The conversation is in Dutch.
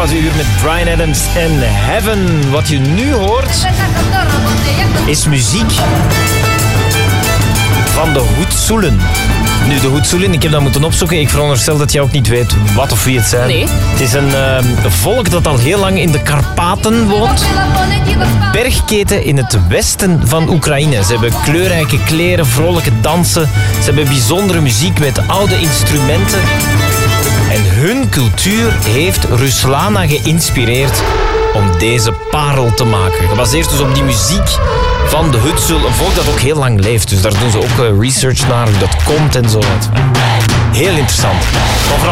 laatste uur met Bryan Adams en Heaven. Wat je nu hoort is muziek van de Hoetzoelen. Nu, de Hoetzoelen, ik heb dat moeten opzoeken. Ik veronderstel dat jij ook niet weet wat of wie het zijn. Nee. Het is een volk dat al heel lang in de Karpaten woont. Bergketen in het westen van Oekraïne. Ze hebben kleurrijke kleren, vrolijke dansen. Ze hebben bijzondere muziek met oude instrumenten. En hun cultuur heeft Ruslana geïnspireerd om deze parel te maken. Gebaseerd dus op die muziek van de Hutsul. Een volk dat ook heel lang leeft. Dus daar doen ze ook research naar hoe dat komt en zo. Heel interessant.